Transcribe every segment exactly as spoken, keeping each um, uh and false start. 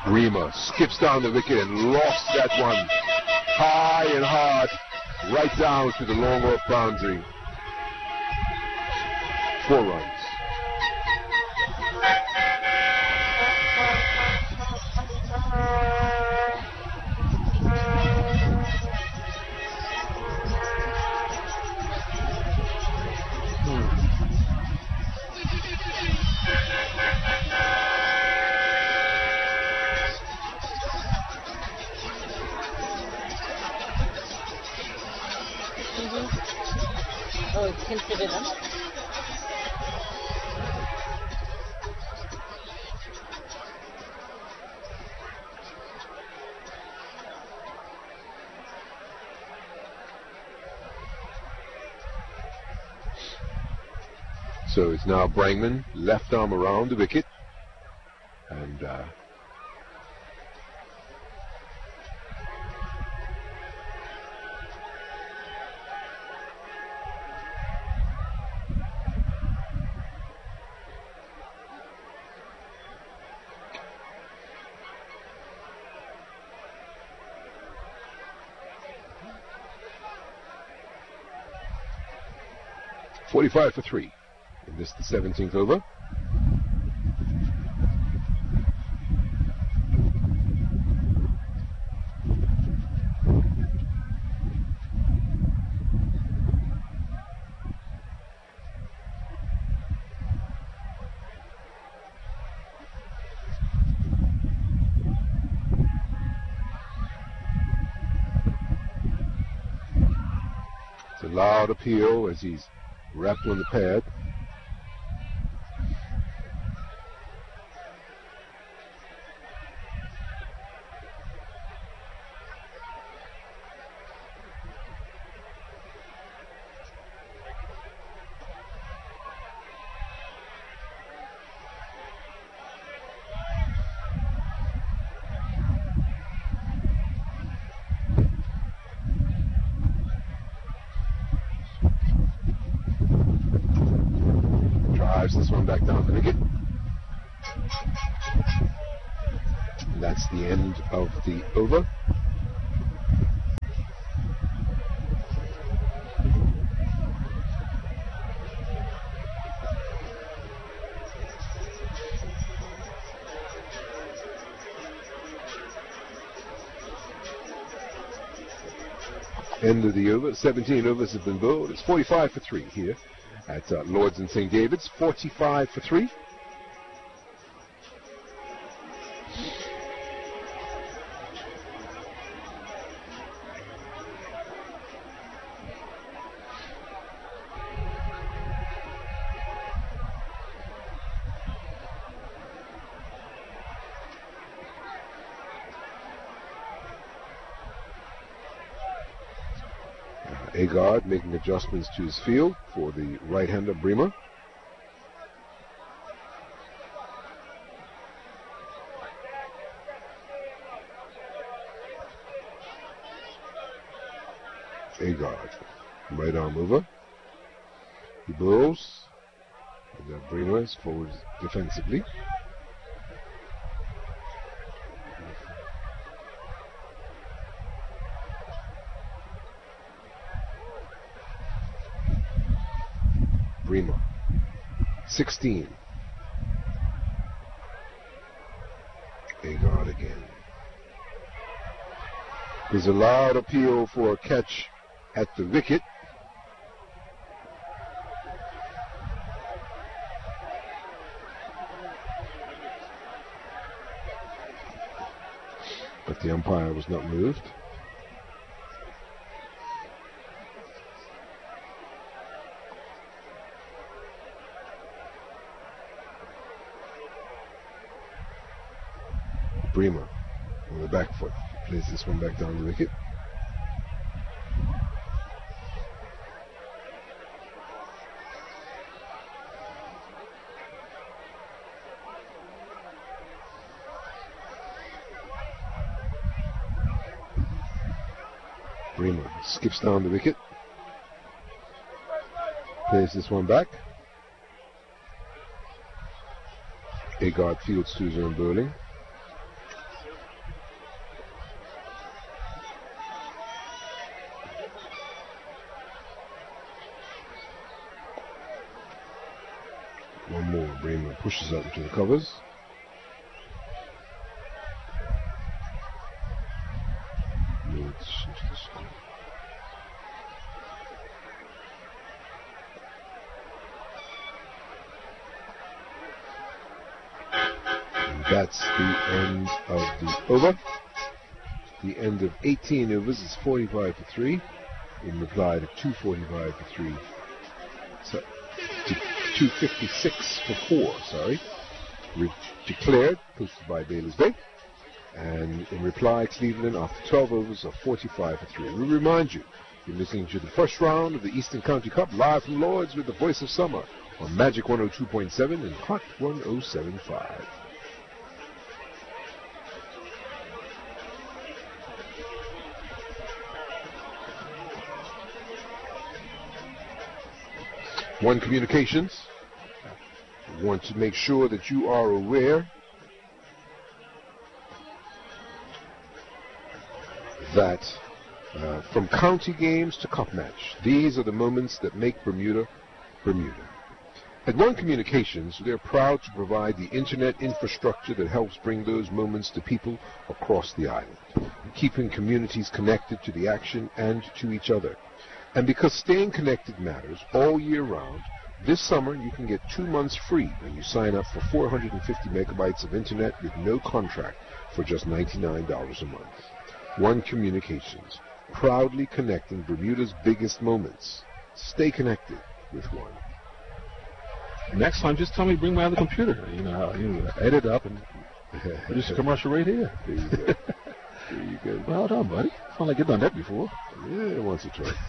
Bremer skips down the wicket and lost that one high and hard, right down to the long off boundary. Four runs. Oh, it's considered them? So it's now Brangman, left arm around the wicket. And uh, forty-five for three. In this, the seventeenth over. It's a loud appeal as he's wrapped on the pad. This one back down the wicket. And that's the end of the over. End of the over. seventeen overs have been bowled. It's forty-five for three here at uh, Lords and Saint David's. forty-five for three. Agard making adjustments to his field for the right-hander Bremer. Agard, right arm over. He blows. And the Bremer is forward defensively. Bremer, sixteen. Agard again. There's a loud appeal for a catch at the wicket. But the umpire was not moved. Bremer on the back foot plays this one back down the wicket. Bremer skips down the wicket, plays this one back. Agard fields to his own bowling. pushes out into the covers. Lords into the score. And that's the end of the over. The end of eighteen overs is forty-five for three. In reply to two forty-five for three. So, to two fifty-six for four, sorry. Re- declared, posted by Baylor's Bay. And in reply, Cleveland, after twelve overs, of forty-five for three. We remind you, you're listening to the first round of the Eastern County Cup, live from Lords with the Voice of Summer on Magic one oh two point seven and Hot one oh seven point five. One Communications. I want to make sure that you are aware that uh, from county games to cup match, these are the moments that make Bermuda, Bermuda. At One Communications, they're proud to provide the internet infrastructure that helps bring those moments to people across the island, keeping communities connected to the action and to each other. And because staying connected matters all year round, this summer you can get two months free when you sign up for four hundred fifty megabytes of internet with no contract for just ninety-nine dollars a month. One Communications, proudly connecting Bermuda's biggest moments. Stay connected with One. Next time, just tell me bring my other computer. You know, you edit up and produce a commercial right here. There you go. There you go. Well done, buddy. Sound like you've done that before. Yeah, once or twice.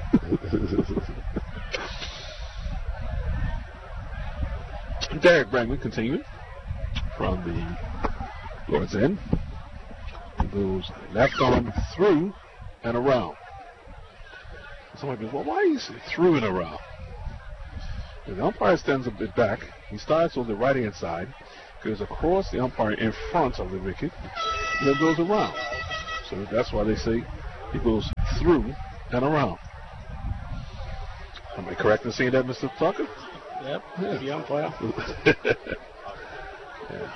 Derek Bragman continuing from the Lord's End. Goes left arm through and around. Somebody goes, well, why is he through and around? The umpire stands a bit back. He starts on the right hand side, goes across the umpire in front of the wicket, and then goes around. So that's why they say he goes through and around. Am I correct in saying that, Mister Tucker? Yep, yeah. The umpire. Yeah.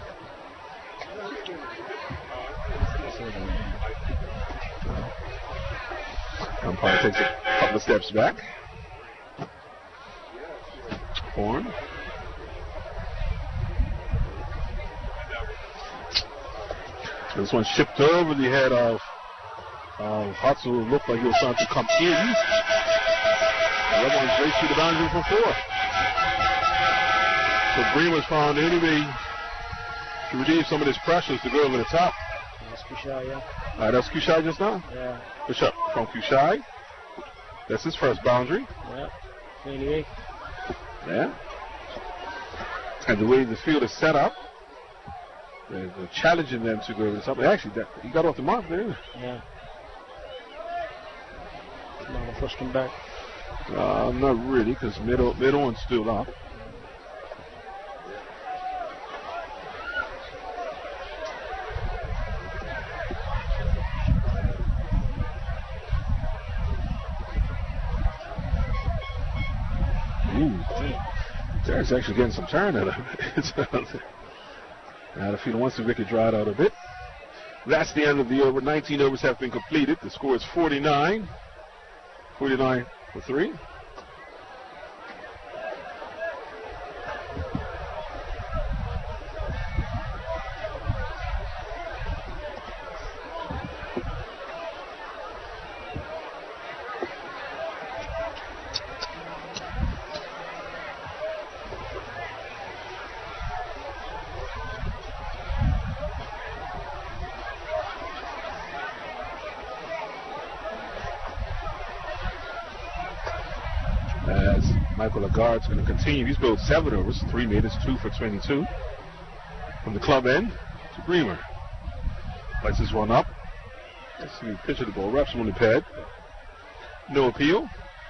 Umpire takes a couple of steps back. Horn. This one shipped over the head of uh, Hatsu. Looked like he was trying to come in. And that one's straight to the boundary for four. So Bremer's found any way to relieve some of this pressure to go over the top. That's Kushai, yeah. All right, that's Kushai just now? Yeah. Bishop from Kushai. That's his first boundary. Yeah. twenty-eight. Yeah. And the way the field is set up, they're, they're challenging them to go to the top. Actually, that, he got off the mark there. Yeah. Now the first one back. Uh, not really, because middle, middle one's still up. Derek's actually getting some turn out of it. Now the field wants the wicket dried out a bit. That's the end of the over. nineteen overs have been completed. The score is forty-nine. forty-nine for three. Michael Lagarde's going to continue. He's bowled seven overs, three made, it's two for twenty-two. From the club end to Bremer. Lights this one up. Let's see, pitch of the ball, wraps him on the pad. No appeal.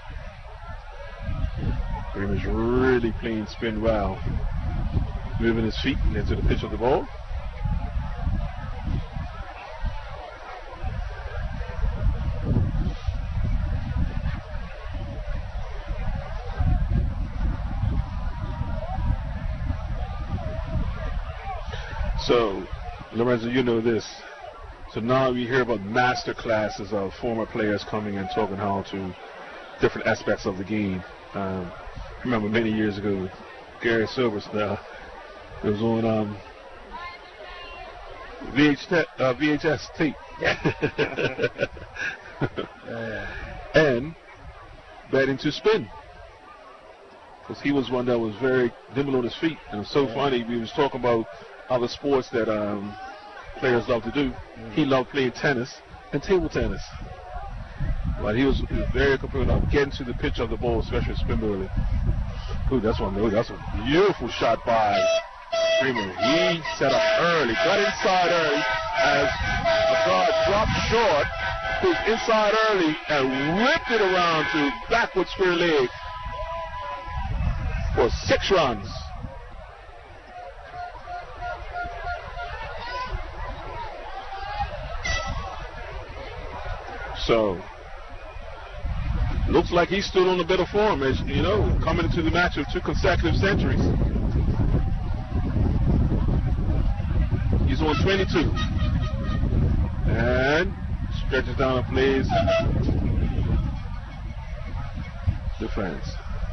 Bremer's really playing spin well. Moving his feet into the pitch of the ball. So, Lorenzo, you know this. So now we hear about master classes of former players coming and talking how to different aspects of the game. Um, I remember many years ago, Gary Silvers now, it was on um, V H te- uh, V H S tape. And betting to spin. Because he was one that was very nimble on his feet. And it was so yeah. funny, we was talking about other sports that um, players love to do. Mm-hmm. He loved playing tennis and table tennis. But he was, he was very comfortable on getting to the pitch of the ball, especially spin bowling. Ooh, that's one. Ooh, that's a beautiful shot by Freeman. He set up early, got inside early as the guard dropped short, was inside early and whipped it around to backward square leg for six runs. So, looks like he stood on a bit of form, as you know, coming into the match of two consecutive centuries. He's on twenty-two. And stretches down and plays defense.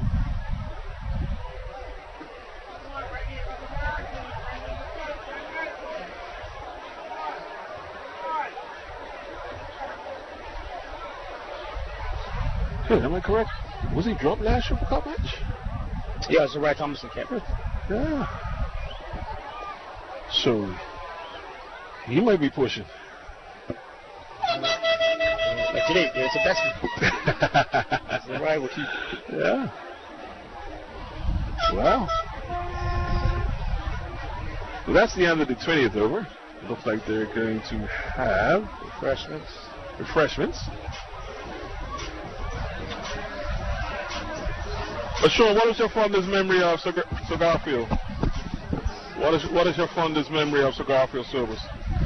Hey, am I correct? Was he dropped last year for cup match? Yeah, it's the right Thomason kept. Yeah. So he might be pushing. Like today, it's the best. That's the right with you. Yeah. Wow. Well, that's the end of the twentieth over. It looks like they're going to have refreshments. Refreshments. But Sean, what is your fondest memory of Sir, Sir Garfield? What is what is your fondest memory of Sir Garfield Silvers?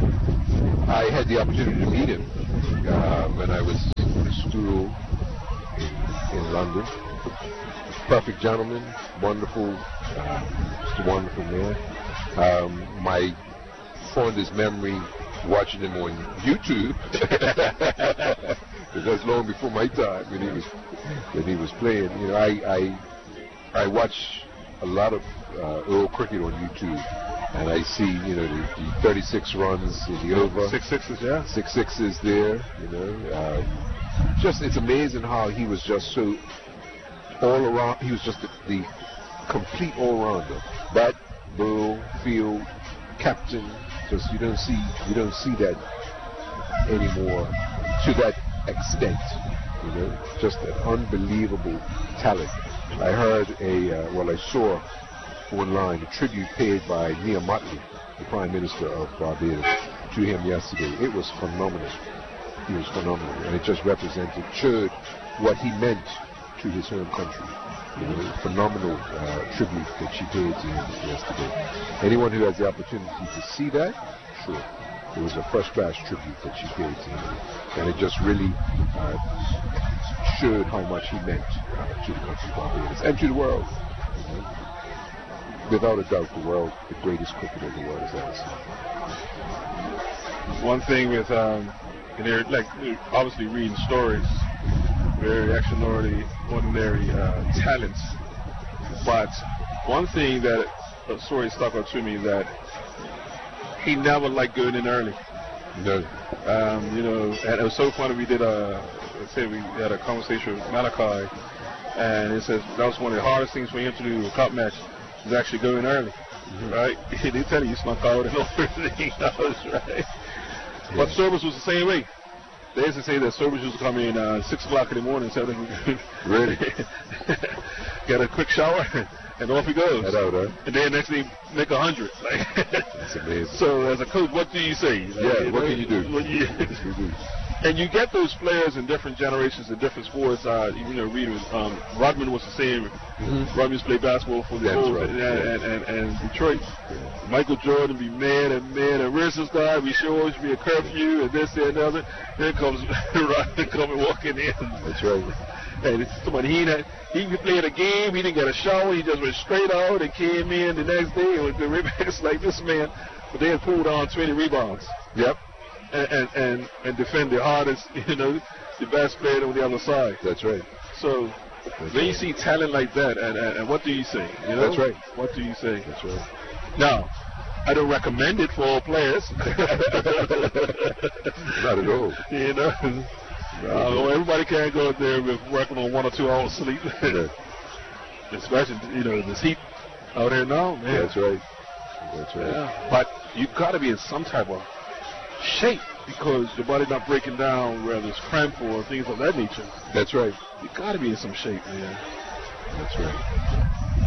I had the opportunity to meet him uh, when I was in school in, in London. Perfect gentleman, wonderful, uh, just a wonderful man. Um, my fondest memory watching him on YouTube, because that's long before my time when he was when he was playing. You know, I I, I watch a lot of uh, Earl cricket on YouTube, and I see you know the, the thirty-six runs in the over, six sixes, yeah, six sixes there. You know, um, just it's amazing how he was just so all around. He was just the, the complete all-rounder. Bat, ball, field, captain. Just you don't see you don't see that anymore to that extent. You know, just an unbelievable talent. I heard a uh, well, I saw online a tribute paid by Mia Mottley, the Prime Minister of Barbados, to him yesterday. It was phenomenal. He was phenomenal, and it just represented, showed what he meant to his home country. You know, phenomenal uh, tribute that she paid to him yesterday. Anyone who has the opportunity to see that, sure. It was a first-class tribute that she paid to him, and it just really uh, showed how much he meant uh, to the country of Barbados and to the world. You know. Without a doubt, the world, the greatest cricketer the world has ever seen. One thing with, um, they're like obviously reading stories, very extraordinary, ordinary uh, talents. But one thing that a story stuck out to me that he never liked going in early. No. Um, you know, and it was so funny. We did a, let's say we had a conversation with Malachi, and it says that was one of the hardest things for him to do a cup match is actually going early, mm-hmm. right? They tell you you snuck out and everything else, right? Yeah. But service was the same way. They used to say that service used to come in uh, six o'clock in the morning, seven. Really? Get a quick shower, and off he goes. Head out, huh? And then next thing, make a hundred. Like, that's amazing. So as a coach, what do you say? Yeah, like, what can you do? What you, do? And you get those players in different generations in different sports. Uh, you know, readers. Um, Rodman was the same. Mm-hmm. Rodman used to play basketball for the Bulls right. and, yeah. and, and, and Detroit. Yeah. Michael Jordan be mad and mad and where's this guy? We sure always be a curfew and this and the other. Then comes Rodman coming walking in. That's right. Hey, this is somebody he had, he played a game, he didn't get a shower, he just went straight out and came in the next day and was the rebounds like this man. But they had pulled on twenty rebounds. Yep. And and and, and defend the hardest, you know, the best player on the other side. That's right. So That's when right. you see talent like that, and, and, and what do you say? You know? That's right. What do you say? That's right. Now, I don't recommend it for all players. Not at all. You know, uh, everybody can't go out there with working on one or two hours sleep. Right. Especially, you know, this heat out here now, man. That's right. That's right. Yeah. But you've got to be in some type of shape because your body's not breaking down, whether it's cramp or things of that nature. That's right. You got to be in some shape, man. That's right.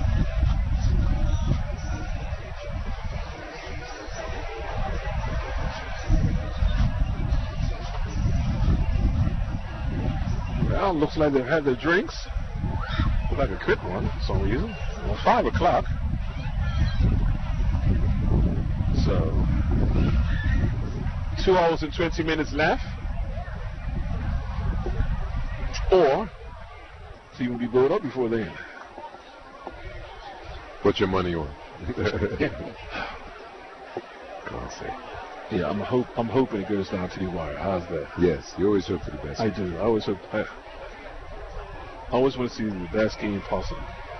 Well, looks like they've had their drinks. Looks like a quick one for some reason. Well, five o'clock. So, two hours and twenty minutes left. Or, see when we blow it up before then. What's your money on? Come on, say. Yeah, I'm hope I'm hoping it goes down to the wire. How's that? Yes, you always hope for the best. I do. I always hope. I, I always want to see the best game possible.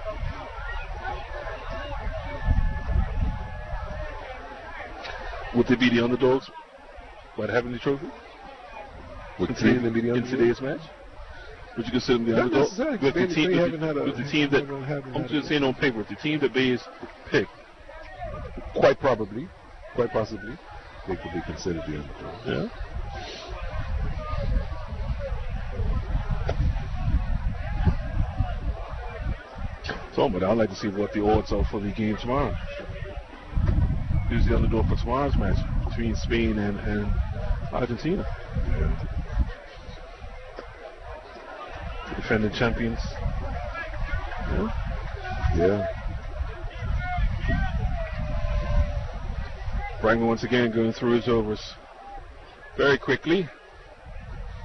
Would they be the underdogs by having the trophy? Would in, Cleveland be the in underdog? today's match? Would you consider them the Not underdog? necessarily. With the They- team, they with haven't the, had a- with the team that haven't- haven't I'm had just a- saying on paper, with the team that Bays picked. Quite probably. Quite possibly. They could be considered the underdog. Yeah. So, but I'd like to see what the odds are for the game tomorrow. Who's the underdog for tomorrow's match between Spain and, and Argentina? Yeah. The defending champions. Yeah. Yeah. Brangman once again going through his overs very quickly.